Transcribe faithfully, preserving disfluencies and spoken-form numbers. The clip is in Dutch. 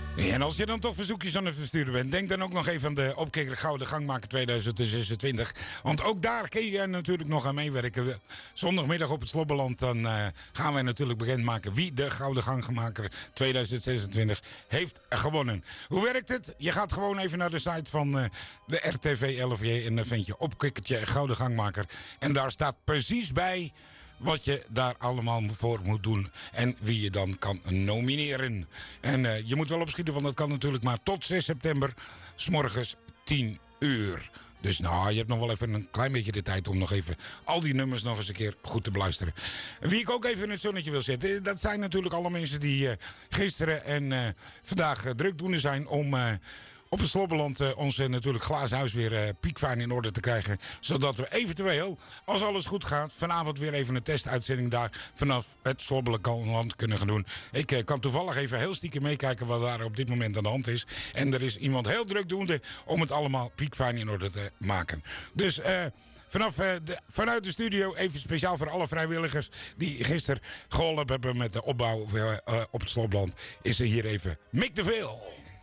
En als je dan toch verzoekjes aan het versturen bent, denk dan ook nog even aan de opkikker Gouden Gangmaker tweeduizend zesentwintig. Want ook daar kun je natuurlijk nog aan meewerken. Zondagmiddag op het Slobbeland, dan uh, gaan wij natuurlijk bekendmaken wie de Gouden Gangmaker tweeduizend zesentwintig heeft gewonnen. Hoe werkt het? Je gaat gewoon even naar de site van uh, de R T V L V J en dan vind je opkikkertje Gouden Gangmaker. En daar staat precies bij wat je daar allemaal voor moet doen en wie je dan kan nomineren. En uh, je moet wel opschieten, want dat kan natuurlijk maar tot zes september, 's morgens tien uur. Dus nou, je hebt nog wel even een klein beetje de tijd om nog even al die nummers nog eens een keer goed te beluisteren. Wie ik ook even in het zonnetje wil zetten, dat zijn natuurlijk alle mensen die uh, gisteren en uh, vandaag uh, drukdoende zijn om Uh, op het Slobbeland uh, ons uh, natuurlijk glazen huis weer uh, piekfijn in orde te krijgen. Zodat we eventueel, als alles goed gaat, vanavond weer even een testuitzending daar vanaf het Slobbeland kunnen gaan doen. Ik uh, kan toevallig even heel stiekem meekijken wat daar op dit moment aan de hand is. En er is iemand heel drukdoende om het allemaal piekfijn in orde te maken. Dus Uh, Vanaf, uh, de, vanuit de studio, even speciaal voor alle vrijwilligers die gisteren geholpen hebben met de opbouw uh, uh, op het Slobbeland, is er hier even Mick de Veel.